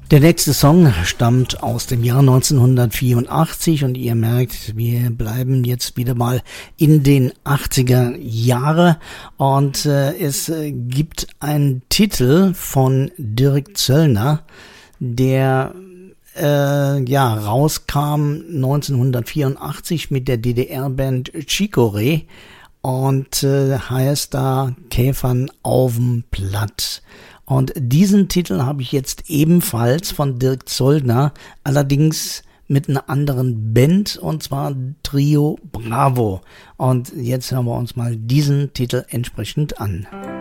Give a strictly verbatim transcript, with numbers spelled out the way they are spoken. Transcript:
Der nächste Song stammt aus dem Jahr neunzehnhundertvierundachtzig und ihr merkt, wir bleiben jetzt wieder mal in den achtziger Jahre und äh, es äh, gibt einen Titel von Dirk Zöllner, der äh, ja rauskam neunzehnhundertvierundachtzig mit der D D R-Band Chicorée und äh, heißt da Käfern auf'm Platt. Und diesen Titel habe ich jetzt ebenfalls von Dirk Zöllner, allerdings mit einer anderen Band, und zwar Trio Bravo. Und jetzt hören wir uns mal diesen Titel entsprechend an.